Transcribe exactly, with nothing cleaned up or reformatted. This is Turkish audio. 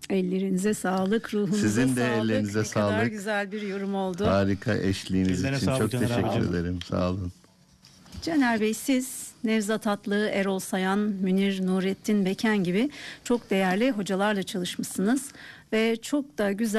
Ellerinize sağlık, ruhunuza Sizin de sağlık. ellerinize ne sağlık. kadar güzel bir yorum oldu. Harika eşliğiniz Ellerine için sağlık çok Caner teşekkür abicim. ederim. Sağ olun. Caner Bey, siz Nevzat Atlı, Erol Sayan, Münir Nurettin Beken gibi çok değerli hocalarla çalışmışsınız ve çok da güzel